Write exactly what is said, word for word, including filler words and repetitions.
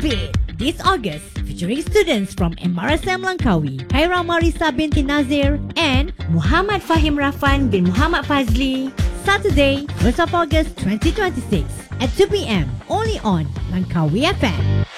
Fit this August, featuring students from M R S M Langkawi, Haira Marisa binti Nazir, and Muhammad Fahim Rafan bin Muhammad Fazli. Saturday, first of August twenty twenty-six at two p m only on Langkawi F M.